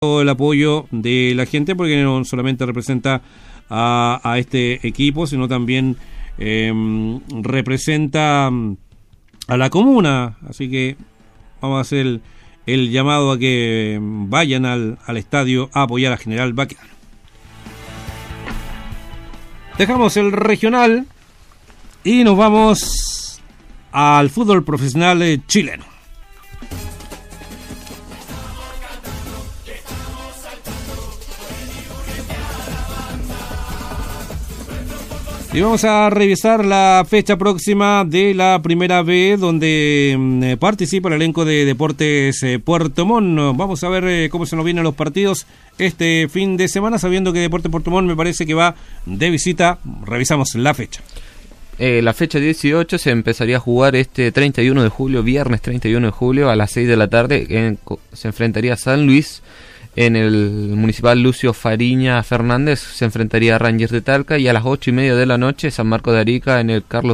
el apoyo de la gente, porque no solamente representa a este equipo, sino también representa a la comuna. Así que vamos a hacer el llamado a que vayan al estadio a apoyar a General Baquedano. Dejamos el regional y nos vamos al fútbol profesional chileno. Y vamos a revisar la fecha próxima de la Primera B, donde participa el elenco de Deportes Puerto Montt. Vamos a ver cómo se nos vienen los partidos este fin de semana, sabiendo que Deportes Puerto Montt me parece que va de visita. Revisamos la fecha. La fecha 18 se empezaría a jugar este 31 de julio, viernes 31 de julio a las 6 de la tarde. Se enfrentaría a San Luis. En el Municipal Lucio Fariña Fernández se enfrentaría a Rangers de Talca, y a las 8:30 de la noche San Marcos de Arica en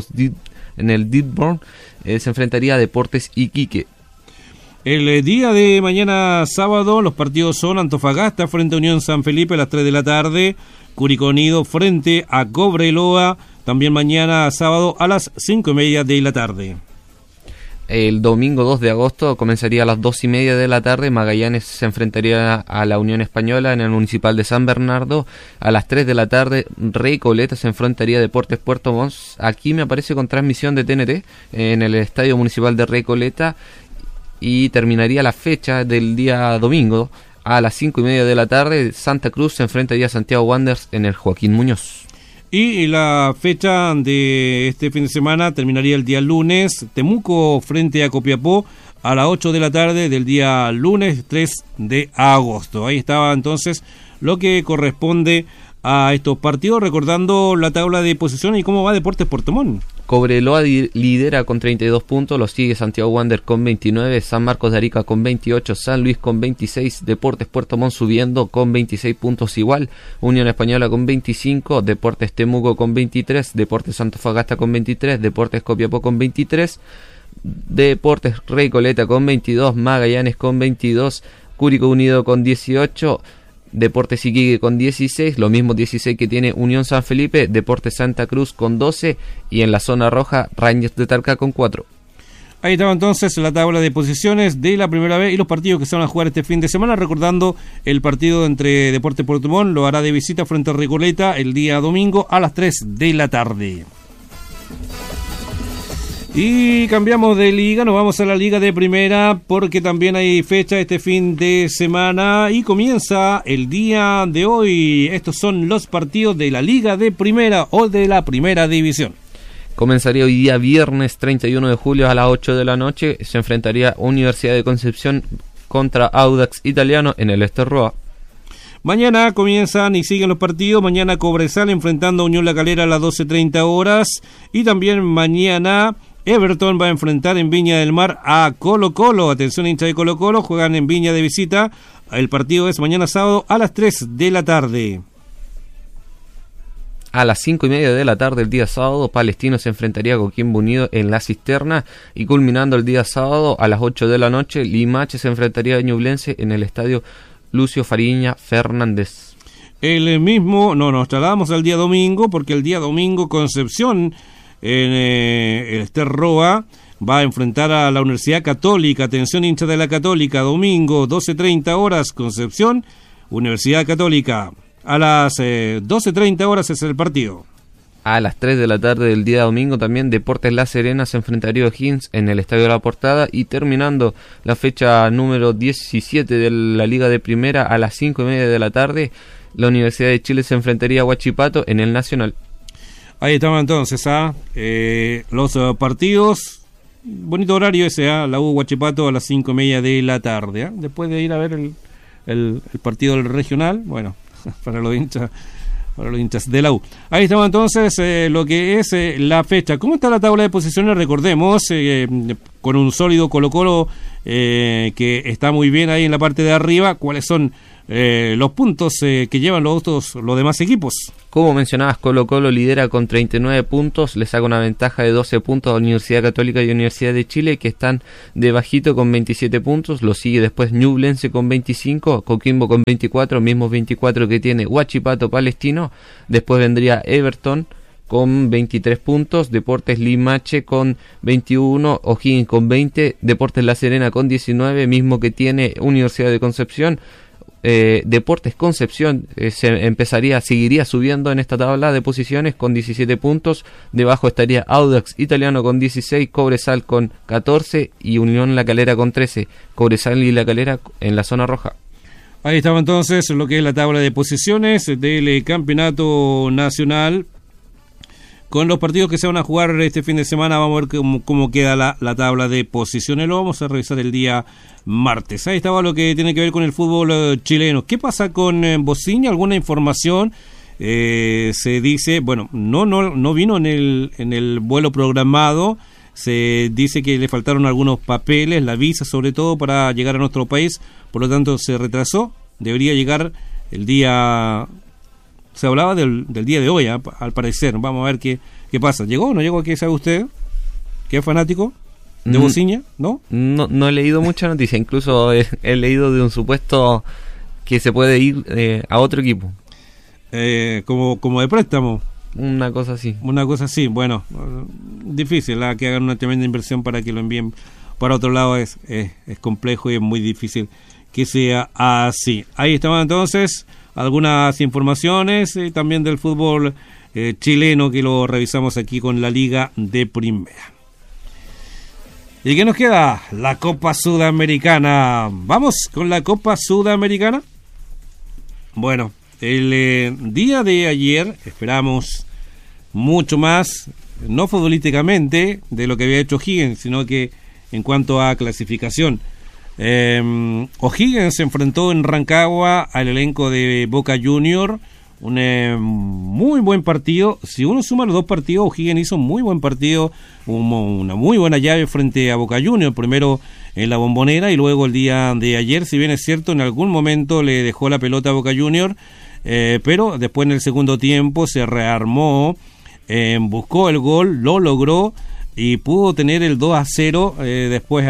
el Dearborn se enfrentaría a Deportes Iquique. El día de mañana sábado los partidos son Antofagasta frente a Unión San Felipe a las 3 de la tarde, Curicó Unido frente a Cobreloa también mañana sábado a las 5:30 de la tarde. El domingo 2 de agosto comenzaría a las 2:30 de la tarde. Magallanes se enfrentaría a la Unión Española en el Municipal de San Bernardo. A las 3 de la tarde, Recoleta se enfrentaría a Deportes Puerto Montt. Aquí me aparece con transmisión de TNT en el Estadio Municipal de Recoleta. Y terminaría la fecha del día domingo a las 5:30 de la tarde. Santa Cruz se enfrentaría a Santiago Wanderers en el Joaquín Muñoz. Y la fecha de este fin de semana terminaría el día lunes. Temuco frente a Copiapó a las 8 de la tarde del día lunes 3 de agosto. Ahí estaba entonces lo que corresponde a estos partidos, recordando la tabla de posiciones y cómo va Deportes Puerto Montt. Cobreloa lidera con 32 puntos, lo sigue Santiago Wanderers con 29, San Marcos de Arica con 28, San Luis con 26, Deportes Puerto Montt subiendo con 26 puntos igual, Unión Española con 25, Deportes Temuco con 23, Deportes Antofagasta con 23, Deportes Copiapó con 23, Deportes Recoleta con 22, Magallanes con 22, Curicó Unido con 18, Deportes Iquique con 16, lo mismo 16 que tiene Unión San Felipe, Deportes Santa Cruz con 12 y en la zona roja Rangers de Talca con 4. Ahí estaba entonces la tabla de posiciones de la Primera B y los partidos que se van a jugar este fin de semana, recordando el partido entre Deportes Puerto Montt, lo hará de visita frente a Recoleta el día domingo a las 3 de la tarde. Y cambiamos de liga, nos vamos a la liga de primera porque también hay fecha este fin de semana y comienza el día de hoy. Estos son los partidos de la liga de primera o de la primera división. Comenzaría hoy día viernes 31 de julio a las 8 de la noche. Se enfrentaría Universidad de Concepción contra Audax Italiano en el Esterroa. Mañana comienzan y siguen los partidos. Mañana Cobresal enfrentando a Unión La Calera a las 12:30 horas. Y también mañana Everton va a enfrentar en Viña del Mar a Colo Colo. Atención, hincha de Colo Colo, juegan en Viña de visita. El partido es mañana sábado a las 3 de la tarde. A las 5:30 de la tarde el día sábado, Palestino se enfrentaría a Coquimbo Unido en La Cisterna. Y culminando el día sábado a las 8 de la noche, Limache se enfrentaría a Ñublense en el estadio Lucio Fariña Fernández. Nos trasladamos al día domingo, porque el día domingo Concepción en el Esterroa va a enfrentar a la Universidad Católica. Atención, hincha de la Católica, domingo 12:30 horas Concepción, Universidad Católica. A las 12:30 horas es el partido. A las 3 de la tarde del día domingo también Deportes La Serena se enfrentaría a O'Higgins en el Estadio de la Portada. Y terminando la fecha número 17 de la Liga de Primera a las 5:30 de la tarde, la Universidad de Chile se enfrentaría a Huachipato en el Nacional. Ahí estamos entonces, los partidos. Bonito horario ese, la U Huachipato a las 5:30 de la tarde. Después de ir a ver el partido del regional, bueno, para los hinchas de la U. Ahí estamos entonces, lo que es la fecha. ¿Cómo está la tabla de posiciones? Recordemos, con un sólido Colo Colo que está muy bien ahí en la parte de arriba. ¿Cuáles son los puntos que llevan los demás equipos. Como mencionabas, Colo-Colo lidera con 39 puntos, le saca una ventaja de 12 puntos a Universidad Católica y Universidad de Chile, que están de bajito con 27 puntos. Lo sigue después Ñublense con 25, Coquimbo con 24, mismos 24 que tiene Huachipato Palestino. Después vendría Everton con 23 puntos, Deportes Limache con 21, O'Higgins con 20, Deportes La Serena con 19, mismo que tiene Universidad de Concepción. Deportes Concepción seguiría subiendo en esta tabla de posiciones con 17 puntos. Debajo estaría Audax Italiano con 16, Cobresal con 14 y Unión La Calera con 13. Cobresal y La Calera en la zona roja. Ahí estaba entonces lo que es la tabla de posiciones del campeonato nacional, con los partidos que se van a jugar este fin de semana. Vamos a ver cómo queda la tabla de posiciones. Lo vamos a revisar el día martes. Ahí estaba lo que tiene que ver con el fútbol chileno. ¿Qué pasa con Bociña? ¿Alguna información? Se dice, bueno, no vino en el vuelo programado. Se dice que le faltaron algunos papeles, la visa sobre todo, para llegar a nuestro país. Por lo tanto, se retrasó. Debería llegar el día... Se hablaba del día de hoy, al parecer. Vamos a ver qué pasa. ¿Llegó o no llegó? ¿Qué sabe usted? ¿Qué es fanático de Bociña? ¿No? No he leído mucha noticia. Incluso he leído de un supuesto que se puede ir a otro equipo. Como de préstamo. Una cosa así. Bueno, difícil que hagan una tremenda inversión para que lo envíen para otro lado. Es complejo y es muy difícil que sea así. Ahí estaban entonces algunas informaciones también del fútbol chileno, que lo revisamos aquí con la Liga de Primera. ¿Y qué nos queda? La Copa Sudamericana. Vamos con la Copa Sudamericana. Bueno, el día de ayer esperamos mucho más, no futbolísticamente, de lo que había hecho O'Higgins, sino que en cuanto a clasificación. O'Higgins se enfrentó en Rancagua al elenco de Boca Junior, un muy buen partido. Si uno suma los dos partidos, O'Higgins hizo un muy buen partido, una muy buena llave frente a Boca Junior, primero en la Bombonera y luego el día de ayer. Si bien es cierto, en algún momento le dejó la pelota a Boca Junior, pero después en el segundo tiempo se rearmó, buscó el gol, lo logró y pudo tener el 2-0. Después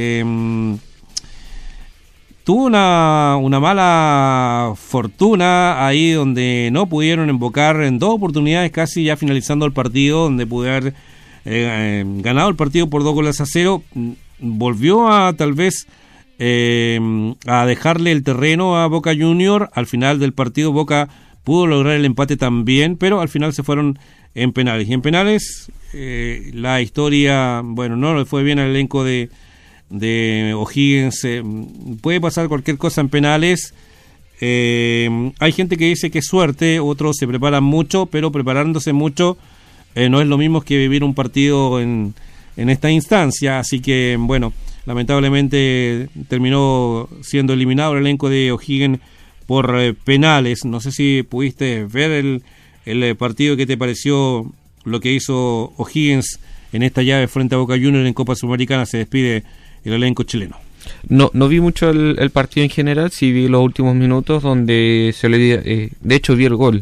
tuvo una mala fortuna ahí, donde no pudieron embocar en dos oportunidades, casi ya finalizando el partido, donde pudo haber ganado el partido por 2-0. Volvió a tal vez a dejarle el terreno a Boca Junior. Al final del partido Boca pudo lograr el empate también, pero al final se fueron en penales. Y en penales la historia, bueno, no le fue bien al elenco de O'Higgins. Puede pasar cualquier cosa en penales. Hay gente que dice que es suerte, otros se preparan mucho, pero preparándose mucho no es lo mismo que vivir un partido en esta instancia. Así que bueno, lamentablemente terminó siendo eliminado el elenco de O'Higgins por penales. No sé si pudiste ver el partido. ¿Qué te pareció lo que hizo O'Higgins en esta llave frente a Boca Juniors en Copa Sudamericana? Se despide el elenco chileno. No vi mucho el partido en general, sí vi los últimos minutos donde se le de hecho vi el gol,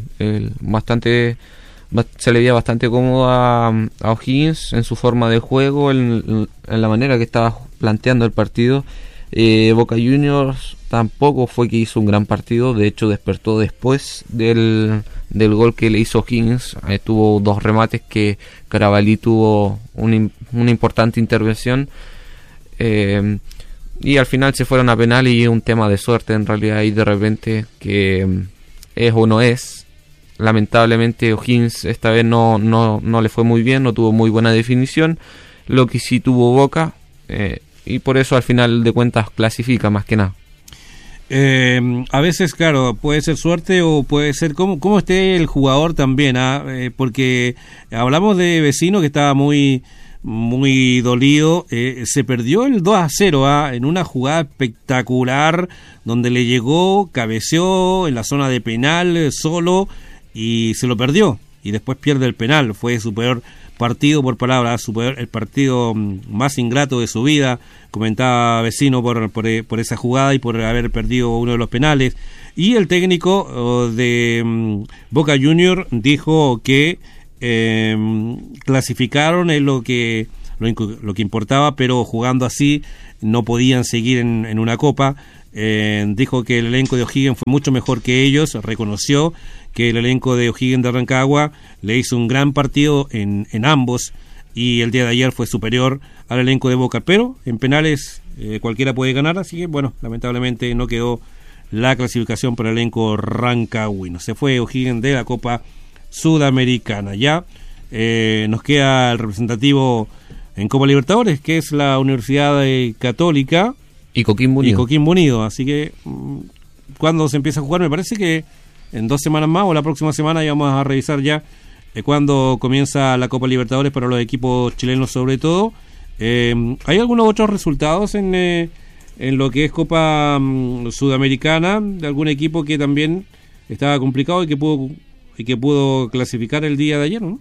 se le veía bastante cómodo a O'Higgins en su forma de juego, en la manera que estaba planteando el partido. Boca Juniors tampoco fue que hizo un gran partido, de hecho despertó después del gol que le hizo O'Higgins. Tuvo dos remates que Carabalí tuvo una importante intervención. Y al final se fueron a penal, y un tema de suerte en realidad, y de repente que es o no es. Lamentablemente O'Higgins esta vez no le fue muy bien, no tuvo muy buena definición, lo que sí tuvo Boca, y por eso al final de cuentas clasifica más que nada. A veces, claro, puede ser suerte o puede ser cómo esté el jugador también, porque hablamos de Vecino, que estaba muy dolido. Se perdió el 2-0 en una jugada espectacular donde le llegó, cabeceó en la zona de penal solo y se lo perdió. y después pierde el penal. Fue su peor partido, por palabras, el partido más ingrato de su vida, comentaba Vecino por esa jugada y por haber perdido uno de los penales. Y el técnico de Boca Junior dijo que clasificaron es lo que importaba, pero jugando así no podían seguir en una copa. Dijo que el elenco de O'Higgins fue mucho mejor que ellos, reconoció que el elenco de O'Higgins de Rancagua le hizo un gran partido en ambos, y el día de ayer fue superior al elenco de Boca, pero en penales cualquiera puede ganar, así que bueno, lamentablemente no quedó la clasificación para el elenco rancagüino. Se fue O'Higgins de la Copa Sudamericana. Ya nos queda el representativo en Copa Libertadores, que es la Universidad Católica y Coquimbo Unido. Así que cuando se empieza a jugar, me parece que en 2 semanas más o la próxima semana ya vamos a revisar ya cuando comienza la Copa Libertadores para los equipos chilenos sobre todo. ¿Hay algunos otros resultados en lo que es Copa Sudamericana de algún equipo que también estaba complicado y que pudo clasificar el día de ayer, ¿no?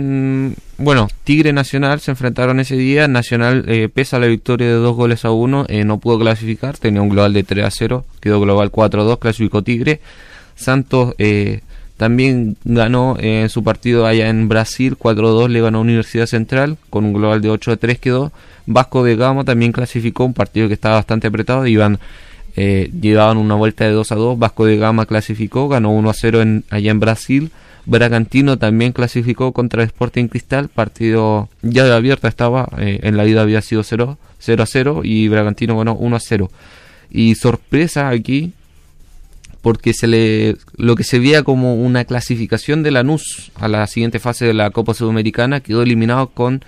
Bueno, Tigre Nacional se enfrentaron ese día. Nacional, pese a la victoria de 2-1, no pudo clasificar, tenía un global de 3-0, quedó global 4-2, clasificó Tigre. Santos también ganó en su partido allá en Brasil, 4-2, le ganó a Universidad Central, con un global de 8-3 quedó. Vasco de Gama también clasificó, un partido que estaba bastante apretado, llevaban una vuelta de 2-2, Vasco de Gama clasificó, ganó 1-0 allá en Brasil. Bragantino también clasificó contra Sporting Cristal, partido ya de abierta estaba, en la ida había sido 0-0 y Bragantino ganó 1-0. Y sorpresa aquí, porque lo que se veía como una clasificación de Lanús a la siguiente fase de la Copa Sudamericana quedó eliminado con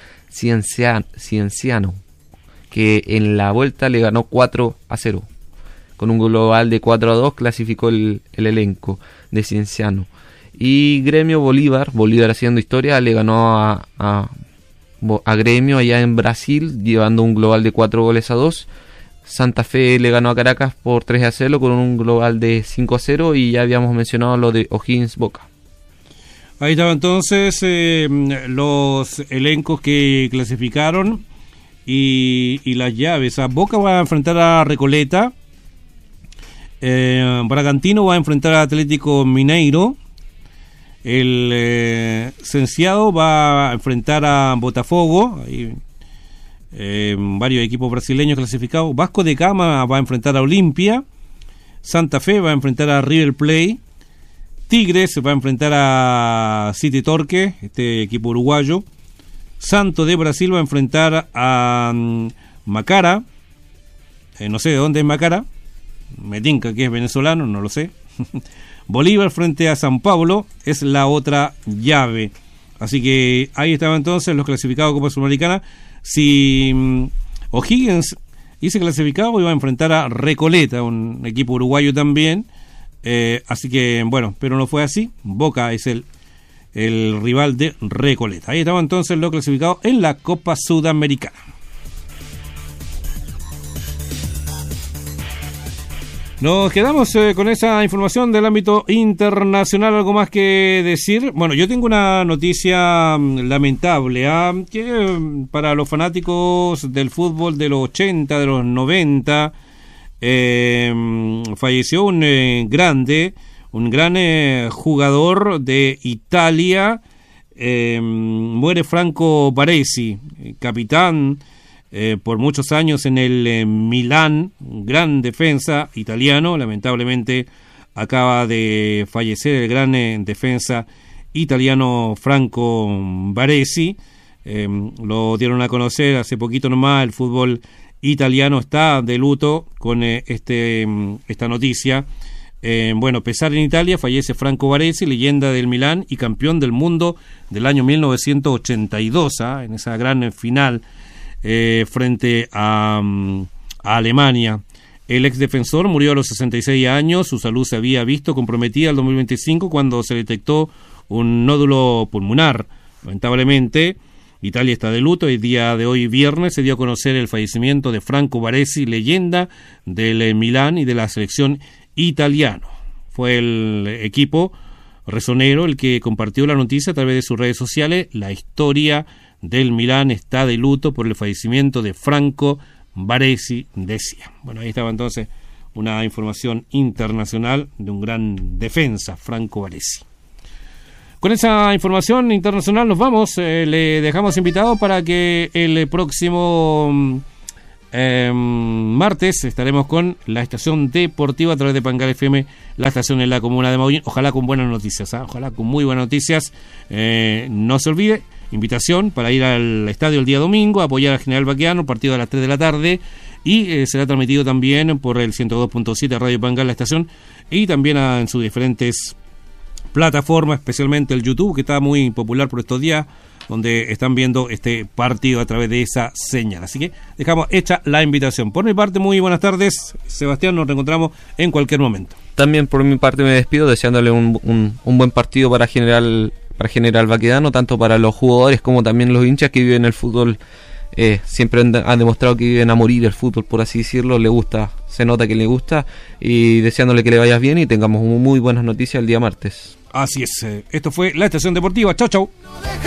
Cienciano, que en la vuelta le ganó 4-0. Con un global de 4-2 clasificó el elenco de Cienciano. Y Gremio Bolívar haciendo historia, le ganó a Gremio allá en Brasil, llevando un global de 4-2. Santa Fe le ganó a Caracas por 3-0 con un global de 5-0, y ya habíamos mencionado lo de O'Higgins Boca. Ahí estaba entonces los elencos que clasificaron y las llaves. Boca va a enfrentar a Recoleta, Bragantino va a enfrentar a Atlético Mineiro, el Cienciano va a enfrentar a Botafogo, hay varios equipos brasileños clasificados. Vasco de Gama va a enfrentar a Olimpia, Santa Fe va a enfrentar a River Plate, Tigres va a enfrentar a City Torque, este equipo uruguayo, Santos de Brasil va a enfrentar a Macara, no sé de dónde es Macara, me tinca que es venezolano, no lo sé. Bolívar frente a San Pablo es la otra llave. Así que ahí estaban entonces los clasificados de Copa Sudamericana. Si O'Higgins hice clasificado, iba a enfrentar a Recoleta, un equipo uruguayo también. Así que bueno, pero no fue así. Boca es el rival de Recoleta. Ahí estaban entonces los clasificados en la Copa Sudamericana. Nos quedamos con esa información del ámbito internacional. ¿Algo más que decir? Bueno, yo tengo una noticia lamentable, que para los fanáticos del fútbol de los 80, de los 90, falleció un gran jugador de Italia. Muere Franco Baresi, capitán por muchos años en el Milán, gran defensa italiano. Lamentablemente acaba de fallecer el gran defensa italiano Franco Baresi. Lo dieron a conocer hace poquito nomás. El fútbol italiano está de luto con esta noticia. Bueno, pesar en Italia, fallece Franco Baresi, leyenda del Milán y campeón del mundo del año 1982, en esa gran final frente a Alemania. El ex defensor murió a los 66 años, su salud se había visto comprometida en 2025 cuando se detectó un nódulo pulmonar. Lamentablemente, Italia está de luto. El día de hoy, viernes, se dio a conocer el fallecimiento de Franco Baresi, leyenda del Milán y de la selección italiana. Fue el equipo Ressonero el que compartió la noticia a través de sus redes sociales. La historia del Milán está de luto por el fallecimiento de Franco Baresi, decía. Bueno, ahí estaba entonces una información internacional de un gran defensa, Franco Baresi. Con esa información internacional nos vamos. Le dejamos invitado para que el próximo martes estaremos con la estación deportiva a través de Pangal FM, la estación en la comuna de Maullín. Ojalá con buenas noticias, ojalá con muy buenas noticias. No se olvide, invitación para ir al estadio el día domingo, apoyar al General Baqueano, partido a las 3 de la tarde. Y será transmitido también por el 102.7 Radio Pangal, la estación, y también en sus diferentes plataformas, especialmente el YouTube, que está muy popular por estos días, donde están viendo este partido a través de esa señal. Así que dejamos hecha la invitación. Por mi parte, muy buenas tardes, Sebastián, nos reencontramos en cualquier momento. También por mi parte me despido deseándole un buen partido para General Baquedano, tanto para los jugadores como también los hinchas que viven el fútbol. Siempre han demostrado que viven a morir el fútbol, por así decirlo. Le gusta, se nota que le gusta, y deseándole que le vaya bien y tengamos muy buenas noticias el día martes. Así es, esto fue la estación deportiva. Chau, chau.